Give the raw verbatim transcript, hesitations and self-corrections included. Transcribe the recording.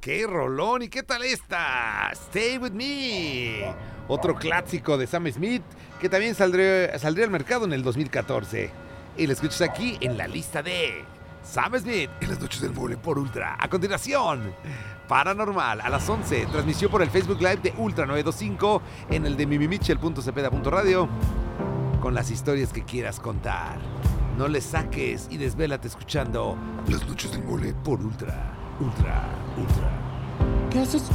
¡Qué rolón! ¿Y qué tal esta? Stay With Me. Otro clásico de Sam Smith que también saldría, saldría al mercado en el dos mil catorce. Y lo escuchas aquí en la lista de Sam Smith en las noches del mole por Ultra. A continuación, Paranormal a las once. Transmisión por el Facebook Live de Ultra novecientos veinticinco en el de mimimichel punto cepeda punto radio con las historias que quieras contar. No le saques y desvélate escuchando Las noches del mole por Ultra. Ultra, Ultra. ¿Qué haces?